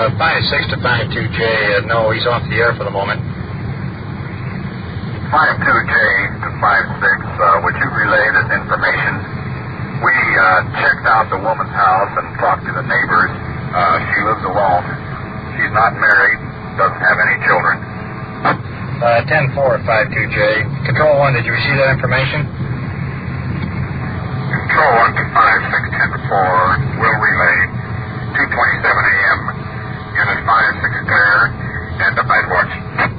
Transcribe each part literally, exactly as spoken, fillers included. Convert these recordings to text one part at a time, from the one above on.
Uh, five six to five two J. Uh, no, he's off the air for the moment. five two J to five six, uh, would you relay this information? We uh, checked out the woman's house and talked to the neighbors. Uh, she lives alone. She's not married, doesn't have any children. Uh, ten four at five two J. Control one, did you receive that information? Control one to five six ten four will relay two twenty-seven A M Unit five six clear and the night watch.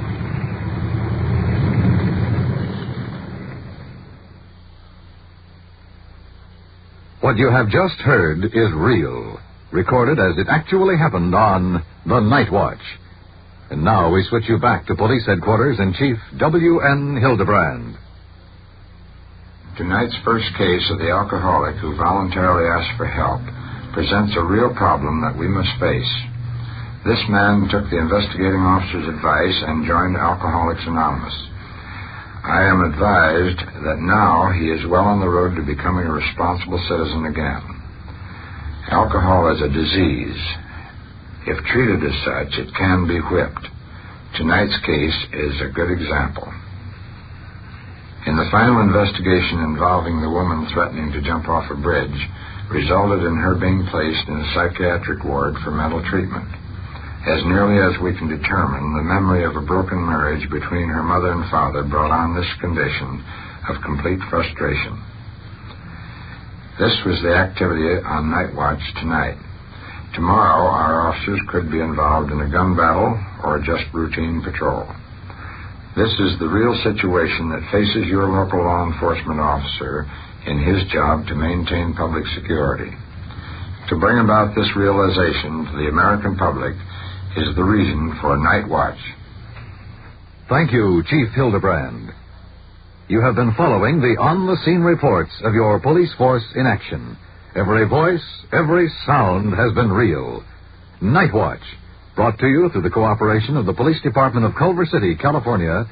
What you have just heard is real, recorded as it actually happened on The Night Watch. And now we switch you back to Police Headquarters and Chief W N Hildebrand. Tonight's first case of the alcoholic who voluntarily asked for help presents a real problem that we must face. This man took the investigating officer's advice and joined Alcoholics Anonymous. I am advised that now he is well on the road to becoming a responsible citizen again. Alcohol is a disease. If treated as such, it can be whipped. Tonight's case is a good example. In the final investigation involving the woman threatening to jump off a bridge, resulted in her being placed in a psychiatric ward for mental treatment. As nearly as we can determine, the memory of a broken marriage between her mother and father brought on this condition of complete frustration. This was the activity on Night Watch tonight. Tomorrow, our officers could be involved in a gun battle or just routine patrol. This is the real situation that faces your local law enforcement officer in his job to maintain public security. To bring about this realization to the American public is the reason for Night Watch. Thank you, Chief Hildebrand. You have been following the on-the-scene reports of your police force in action. Every voice, every sound has been real. Night Watch, brought to you through the cooperation of the Police Department of Culver City, California,